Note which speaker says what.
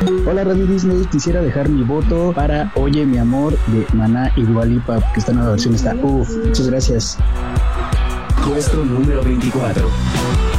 Speaker 1: Hola Radio Disney, quisiera dejar mi voto para Oye mi amor de Maná y Dua Lipa, que esta nueva versión está muchas gracias.
Speaker 2: Puesto número 24.